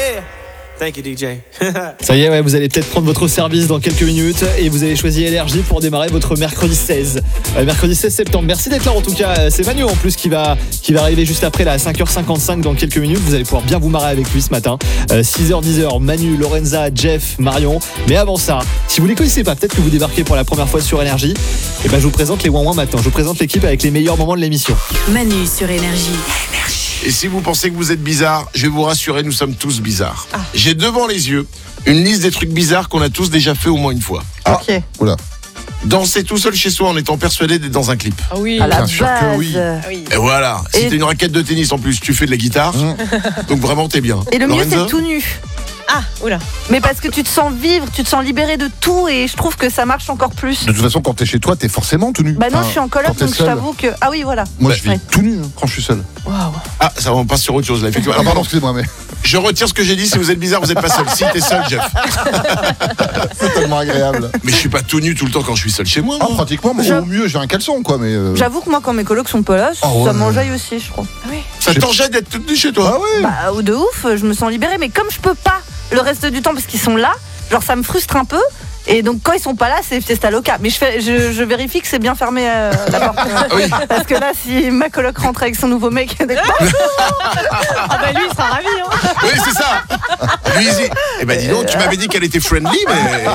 Yeah. Thank you, DJ. Ça y est, ouais, vous allez peut-être prendre votre service dans quelques minutes et vous avez choisi Énergie pour démarrer votre mercredi 16. Mercredi 16 septembre. Merci d'être là en tout cas. C'est Manu en plus qui va arriver juste après là, à 5h55 dans quelques minutes. Vous allez pouvoir bien vous marrer avec lui ce matin. 6h, 10h, Manu, Lorenza, Jeff, Marion. Mais avant ça, si vous les connaissez pas, peut-être que vous débarquez pour la première fois sur Énergie. Et ben je vous présente les Ouin-Ouin maintenant. Je vous présente l'équipe avec les meilleurs moments de l'émission. Manu sur Énergie. Et si vous pensez que vous êtes bizarre, je vais vous rassurer, nous sommes tous bizarres. J'ai devant les yeux une liste des trucs bizarres qu'on a tous déjà fait au moins une fois. Ok. Oula. Danser tout seul chez soi en étant persuadé d'être dans un clip. Ah oui. À la Bien sûr que oui. Et voilà, si t'as une raquette de tennis en plus, tu fais de la guitare, donc vraiment t'es bien. Et le mieux, Lorenza c'est tout nu. Ah, oula. Mais parce que tu te sens vivre, tu te sens libéré de tout et je trouve que ça marche encore plus. De toute façon, quand t'es chez toi, t'es forcément tout nu. Bah non, Enfin, je suis en coloc, quand t'es donc je seul. t'avoue que... Ah oui, voilà. Moi, je vis Ouais. tout nu quand je suis seul. Ah, ça va, on passe sur autre chose là, effectivement. Ah, pardon, excusez-moi, mais Je retire ce que j'ai dit, si vous êtes bizarre, vous n'êtes pas seul. Si, t'es seul, Jeff. c'est tellement agréable. Mais je suis pas tout nu tout le temps quand je suis seul chez moi. Ah, moi. pratiquement, mais au mieux, j'ai un caleçon, quoi, mais. J'avoue que moi, quand mes colocs sont pas là, Ah ouais. ça m'enjaille aussi, je crois. Ça t'enjette d'être toute nue chez toi. Ah ouais. Bah, ou de ouf, je me sens libérée. Mais comme je peux pas le reste du temps parce qu'ils sont là, genre ça me frustre un peu. Et donc quand ils sont pas là, c'est fiesta loca. Mais je vérifie que c'est bien fermé la porte. Oui. Parce que là, si ma coloc rentre avec son nouveau mec, Ah bah lui, il sera ravi. Hein. Oui, c'est ça. Lui, eh ben dis donc, tu m'avais dit qu'elle était friendly, mais.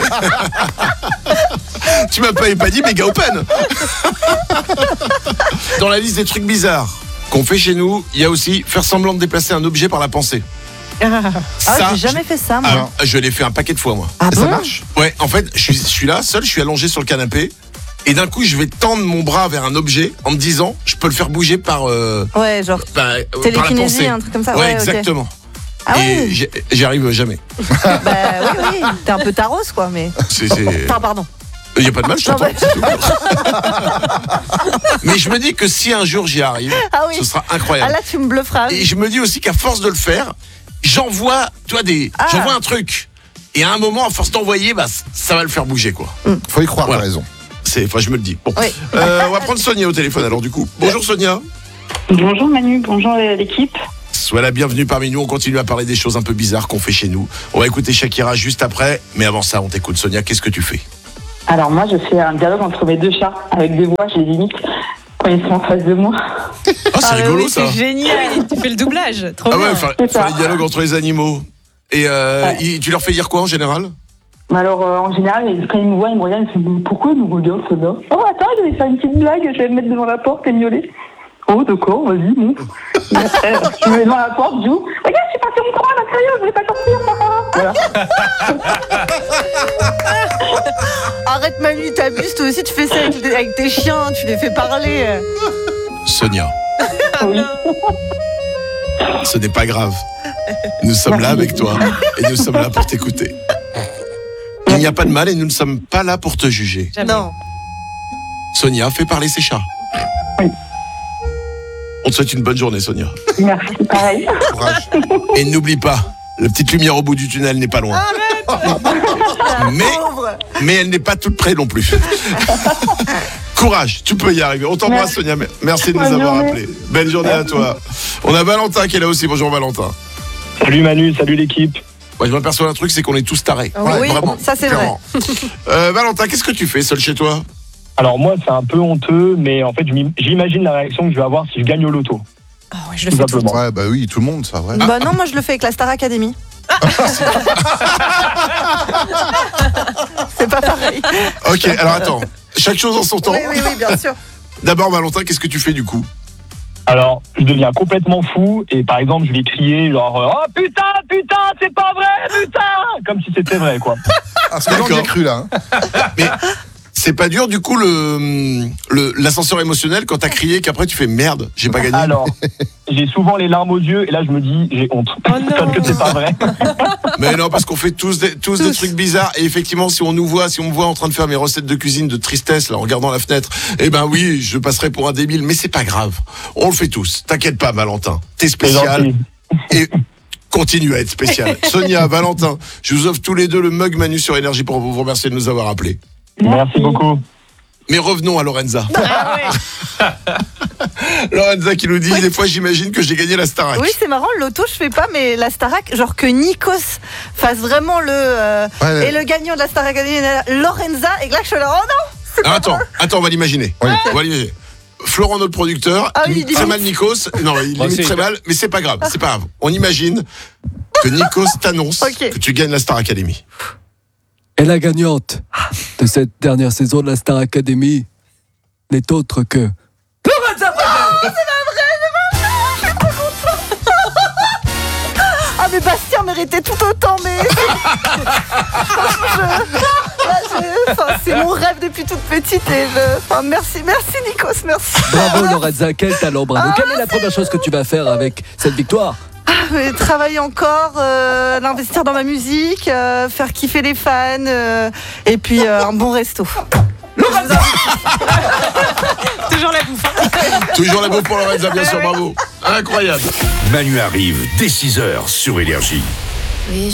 Tu m'as pas dit méga open. Dans la liste des trucs bizarres qu'on fait chez nous, il y a aussi faire semblant de déplacer un objet par la pensée. ah, j'ai jamais fait ça, moi. Je l'ai fait un paquet de fois, moi. Ah Et ça bon marche. Ouais, en fait, je suis là, seul, je suis allongé sur le canapé. Et d'un coup, je vais tendre mon bras vers un objet en me disant, je peux le faire bouger par Ouais, genre par la télékinésie, pensée. un truc comme ça. Ouais, Ouais, ok. exactement. Ah Et ouais. j'y arrive jamais. Bah oui, t'es un peu taros, quoi, mais... Enfin, pardon. Il n'y a pas de mal, je Non, t'entends. bah- c'est tout. Mais je me dis que si un jour j'y arrive, Ah oui. ce sera Ah incroyable. là, tu me blufferas. Et je me dis aussi qu'à force de le faire, j'envoie un truc. Et à un moment, à force d'envoyer, bah, ça va le faire bouger, quoi. Faut y croire, Voilà. t'as raison. Je me le dis. Bon. Oui. On va prendre Sonia au téléphone alors du coup. Bonjour Sonia. Bonjour Manu, bonjour l'équipe. Sois la bienvenue parmi nous. On continue à parler des choses un peu bizarres qu'on fait chez nous. On va écouter Shakira juste après. Mais avant ça, on t'écoute. Sonia, qu'est-ce que tu fais? Alors moi je fais un dialogue entre mes deux chats avec des voix, je les imite quand ils sont en face de moi. Ah, c'est rigolo ça. C'est génial. Tu fais le doublage. Trop Ah bien. ouais, C'est faire ça. les dialogues entre les animaux. Et tu leur fais dire quoi en général? Alors en général, quand ils me voient, ils me regardent, ils me disent pourquoi ils nous regardent ça là? Oh attends, je vais faire une petite blague, je vais me mettre devant la porte et miauler. Oh d'accord, vas-y, montre. Et après, je me mets devant la porte, je dis regarde, je suis partie mon coin à l'intérieur, je voulais pas sortir. Voilà. Arrête Manu, t'abuses, toi aussi tu fais ça avec tes chiens, tu les fais parler. Sonia, Oui. ce n'est pas grave. Nous sommes là avec toi et nous sommes là pour t'écouter. Il n'y a pas de mal et nous ne sommes pas là pour te juger. Jamais. Non. Sonia, fais parler ses chats. Oui. On te souhaite une bonne journée, Sonia. Merci, pareil. Courage. Et n'oublie pas, la petite lumière au bout du tunnel n'est pas loin. Mais elle n'est pas toute près non plus. Courage, tu peux y arriver. On t'embrasse, Sonia. Merci de nous Bonne avoir journée. appelés. Belle journée à toi. On a Valentin qui est là aussi. Bonjour Valentin. Salut Manu, salut l'équipe. Ouais, je m'aperçois d'un truc, c'est qu'on est tous tarés. Oui, Vraiment, ça c'est vrai. clairement. Valentin, qu'est-ce que tu fais seul chez toi? Alors moi c'est un peu honteux, mais en fait j'imagine la réaction que je vais avoir si je gagne au loto. Ah ouais, je le Tout fais tout. simplement. Ouais, bah oui, tout le monde, ça, ouais. Bah non, moi je le fais avec la Star Academy. C'est pas pareil. Ok, alors attends. Chaque chose en son temps. Oui, bien sûr. D'abord, Valentin, qu'est-ce que tu fais du coup? Alors je deviens complètement fou et par exemple je vais crier genre oh putain c'est pas vrai putain comme si c'était vrai quoi. Ah, c'est j'y ai cru, là. Mais c'est pas dur du coup l'ascenseur émotionnel quand t'as crié qu'après tu fais merde, j'ai pas gagné. Alors j'ai souvent les larmes aux yeux et là je me dis j'ai honte non. parce que c'est pas vrai. Mais non, parce qu'on fait tous des trucs bizarres. Et effectivement, si on me voit en train de faire mes recettes de cuisine de tristesse, là, en regardant la fenêtre, eh ben oui, je passerai pour un débile. Mais c'est pas grave. On le fait tous. T'inquiète pas, Valentin. T'es C'est spécial. gentil. Et continue à être spécial. Sonia, Valentin, je vous offre tous les deux le mug Manu sur Énergie pour vous remercier de nous avoir appelés. Merci beaucoup. Mais revenons à Lorenza. Ah ouais. Lorenza qui nous dit, des fois j'imagine que j'ai gagné la Starac. Oui, c'est marrant, le loto je fais pas, mais la Starac, genre que Nikos fasse vraiment Ouais. et le gagnant de la Starac, Lorenza, et que là je suis là, oh non. Ah, attends, on va l'imaginer. Oui. On va l'imaginer. Florent, notre producteur, Ah oui, imite très limite. mal Nikos. Non, il Bah, imite c'est- très mal, mais c'est pas grave. C'est pas grave. On imagine que Nikos t'annonce Ok. que tu gagnes la Star Academy. Et la gagnante de cette dernière saison de la Star Academy n'est autre que... Ah mais Bastien méritait tout autant, mais c'est mon rêve depuis toute petite et merci Nikos, merci. Bravo Lorenza, quel talent, bravo. Quelle est la première chose que tu vas faire avec cette victoire? Travailler encore, l'investir dans ma musique, faire kiffer les fans et puis un bon resto. Toujours la bouffe. Toujours la bouffe pour Lorenza, bien sûr, bravo. Incroyable. Manu arrive dès 6h sur Énergie.